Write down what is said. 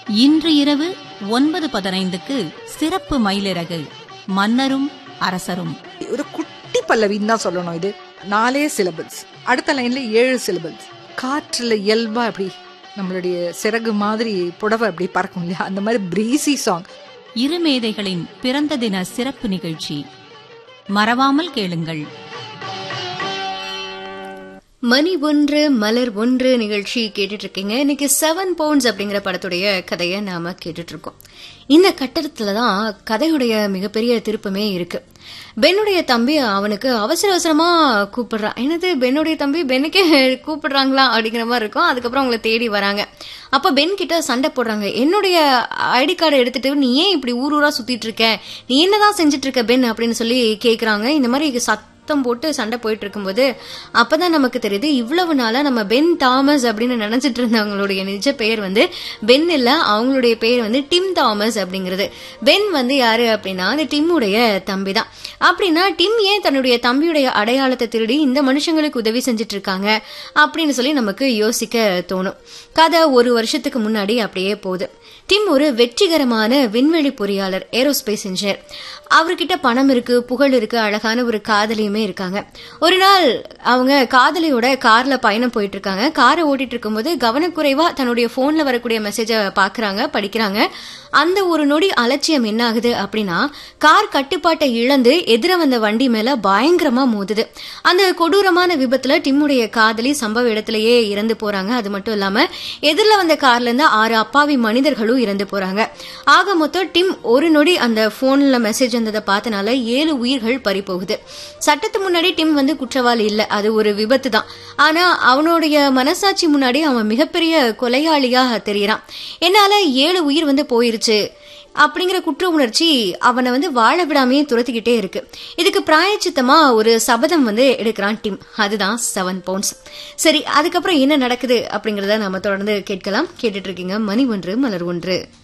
இன்று இரவு 9:15க்கு சிறப்பு மயிலிறகு மன்னரும் அரசரும். ஒரு குட்டி பல்லவின்னு தான் சொல்லணும். இது 4 சிலபிள்ஸ், அடுத்த லைன்ல 7 சிலபிள்ஸ். காற்றுல இயல்பா அப்படி நம்மளுடைய சிறகு மாதிரி புடவை அப்படி பறக்கும் இல்லையா, அந்த மாதிரி பிரீசி சாங். இருமேதைகளின் பிறந்த தின சிறப்பு நிகழ்ச்சி மறவாமல் கேளுங்கள். மணி ஒன்று மலர் ஒன்று நிகழ்ச்சி கேட்டுட்டு இருக்கீங்க. இன்னைக்கு 7 பவுண்ட்ஸ் அப்படிங்கிற படத்துடைய கதையை நாம கேட்டுட்டு இருக்கோம். இந்த கட்டத்துலதான் கதையுடைய மிகப்பெரிய திருப்பமே இருக்கு. பென்னுடைய தம்பி அவனுக்கு அவசர அவசரமா கூப்பிடுறான். என்னது, பென்னுடைய தம்பி பென்னுக்கே கூப்பிடுறாங்களா அப்படிங்கிற மாதிரி இருக்கும். அதுக்கப்புறம் அவங்களை தேடி வராங்க. அப்ப பென் கிட்ட சண்டை போடுறாங்க. என்னுடைய ஐடி கார்டை எடுத்துட்டு நீ ஏன் இப்படி ஊர் ஊரா சுத்திட்டு இருக்க, நீ என்னதான் செஞ்சிட்டு இருக்க பென் அப்படின்னு சொல்லி கேக்குறாங்க. இந்த மாதிரி சத்தம் போட்டு சண்டை போயிட்டு இருக்கும்போது அப்பதான் நமக்கு தெரியுது, இவ்வளவு நாளா நம்ம பென் தாமஸ் அப்படின்னு நினைச்சிட்டு இருந்தவங்களுடைய நிஜ பெயர் வந்து பென் இல்ல, அவங்களுடைய பெயர் வந்து டிம் தாமஸ் அப்படிங்கிறது. பென் வந்து யாரு அப்படின்னா அந்த டிம்முடைய தம்பி தான். அப்படின்னா டிம் ஏன் தன்னுடைய தம்பியுடைய அடையாளத்தை திருடி இந்த மனுஷங்களுக்கு உதவி செஞ்சிட்டு இருக்காங்க அப்படின்னு சொல்லி நமக்கு யோசிக்க தோணும். கதை 1 வருஷத்துக்கு முன்னாடி அப்படியே போகுது. டிம் ஒரு வெற்றிகரமான விண்வெளி பொறியாளர், ஏரோஸ்பேஸ் இன்ஜினியர். அவர்கிட்ட பணம் இருக்கு, புகழ் இருக்கு, அழகான ஒரு காதலியுமே இருக்காங்க. ஒரு நாள் அவங்க காதலியோட கார்ல பயணம் போயிட்டு இருக்காங்க. காரை ஓட்டிட்டு இருக்கும்போது கவனக்குறைவா தன்னுடைய போன்ல வரக்கூடிய மெசேஜ பாக்குறாங்க, படிக்கிறாங்க. அந்த ஒரு நொடி அலட்சியம் என்ன ஆகுது அப்படின்னா, கார் கட்டுப்பாட்டை இழந்து எதிர வந்த வண்டி மேல பயங்கரமா மோதுது. அந்த கொடூரமான விபத்துல டிம்முடைய காதலி சம்பவ இடத்திலேயே இறந்து போறாங்க. அது மட்டும் இல்லாம எதிரில வந்த கார்ல இருந்து 6 அப்பாவி மனிதர்களும் இறந்து போறாங்க. ஆக மொத்தம் டிம் ஒரு நொடி அந்த போன்ல மெசேஜ் வந்ததை பார்த்தனால 7 உயிர்கள் பறி போகுது. சட்டத்து முன்னாடி டிம் வந்து குற்றவாளி இல்ல, அது ஒரு விபத்து தான். ஆனா அவனுடைய மனசாட்சி முன்னாடி அவன் மிகப்பெரிய கொலையாளியா தெரியறான். என்னால 7 உயிர் வந்து போயிருச்சு அப்படிங்கிற குற்ற உணர்ச்சி அவனை வந்து வாழ விடாமையே துரத்திக்கிட்டே இருக்கு. இதுக்கு பிராயச்சித்தமா ஒரு சபதம் வந்து எடுக்கிறான் டிம். அதுதான் 7 பவுண்ட்ஸ். சரி, அதுக்கப்புறம் என்ன நடக்குது அப்படிங்கறத நாம தொடர்ந்து கேட்கலாம். கேட்டுட்டு இருக்கீங்க மணி ஒன்று மலர் ஒன்று.